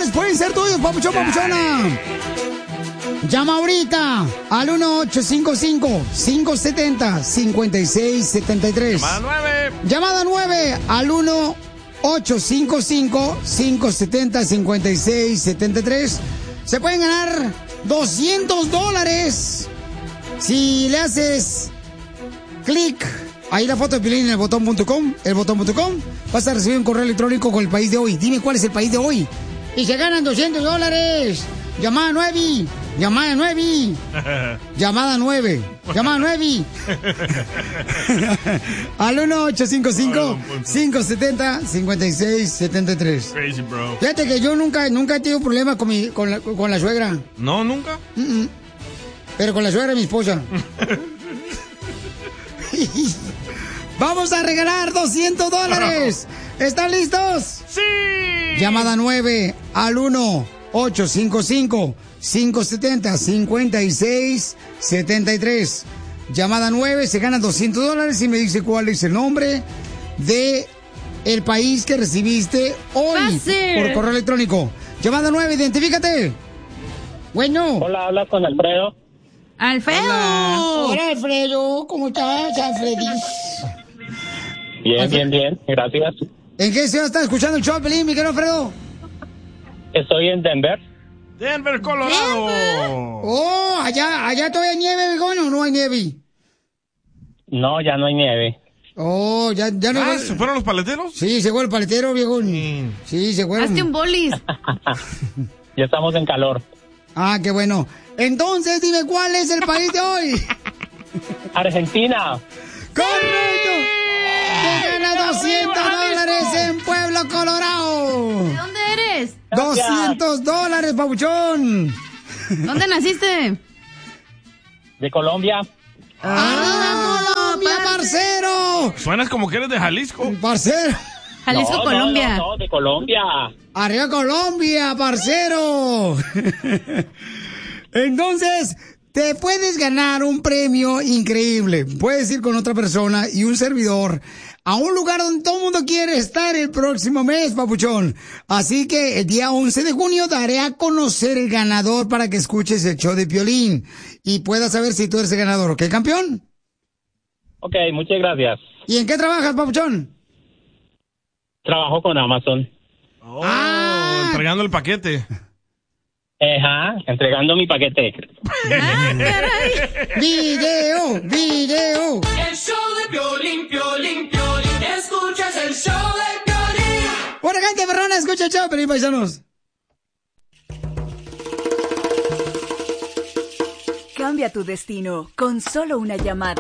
dólares pueden ser tuyos, papuchón, papuchona. Llama ahorita al 1-855-570-5673. Llamada 9. Llamada 9 al 1-855-570-5673. Se pueden ganar $200 si le haces clic ahí la foto de Piolín en el botón.com, vas a recibir un correo electrónico con el país de hoy. Dime cuál es el país de hoy. Y se ganan $200. Llamada 9. Llamada 9. Llamada 9. Llamada 9. Al 1-855-570-5673. Crazy, bro. Fíjate que yo nunca he tenido problemas con la suegra. ¿No, nunca? Pero con la suegra de mi esposa. Vamos a regalar $200. ¿Están listos? ¡Sí! Llamada 9 al 1-855-570-5673. Llamada 9, se gana $200 y me dice cuál es el nombre de el país que recibiste hoy por correo electrónico. Llamada 9, identifícate. Bueno. Hola, habla con Alfredo. ¡Alfredo! Hola, Alfredo. ¿Cómo estás, Alfredis? Bien, gracias. ¿En qué ciudad estás escuchando el show, Pelín, mi querido Alfredo? Estoy en Denver. Denver, Colorado. Oh, allá todavía hay nieve, viejón, ¿o no hay nieve? No, ya no hay nieve. Oh, ya no. ¿Se fueron los paleteros? Sí, se fue el paletero, viejón. Sí, se fueron. Hazte un bolis. Ya estamos en calor. Ah, qué bueno. Entonces, dime, ¿cuál es el país de hoy? Argentina. ¡Correcto! ¡Te gana $200 en Pueblo, Colorado! ¿De dónde eres? $200, papuchón. ¿Dónde naciste? De Colombia. ¡Arriba Colombia, parcero! Suenas como que eres de Jalisco. Parcero. Jalisco, Colombia. No, de Colombia. ¡Arriba Colombia, parcero! Entonces, te puedes ganar un premio increíble. Puedes ir con otra persona y un servidor a un lugar donde todo el mundo quiere estar el próximo mes, papuchón. Así que el día 11 de junio daré a conocer el ganador para que escuches el show de Piolín y puedas saber si tú eres el ganador. ¿Ok, campeón? Ok, muchas gracias. ¿Y en qué trabajas, papuchón? Trabajo con Amazon. Entregando el paquete. Ajá, entregando mi paquete. ¡Video! El show de Piolín, escuchas el show de Piolín. Bueno, gente perrona, escucha el show, Piolín, paisanos. Cambia tu destino con solo una llamada.